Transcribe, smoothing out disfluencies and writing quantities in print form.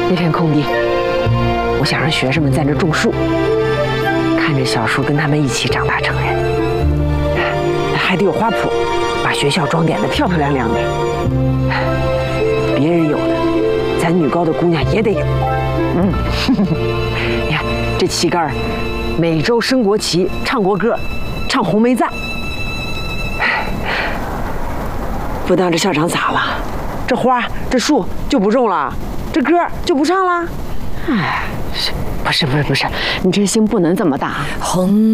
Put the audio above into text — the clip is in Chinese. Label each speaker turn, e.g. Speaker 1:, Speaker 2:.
Speaker 1: 那片空地，我想让学生们在那种树，看着小树跟他们一起长大成人。还得有花圃，把学校装点得漂漂亮亮的。别人有的，咱女高的姑娘也得有。你看这旗杆，每周升国旗，唱国歌，唱红梅赞。不知道这校长咋了？这花这树就不种了，这歌就不唱了？
Speaker 2: 哎，不是，你这心不能这么大。红。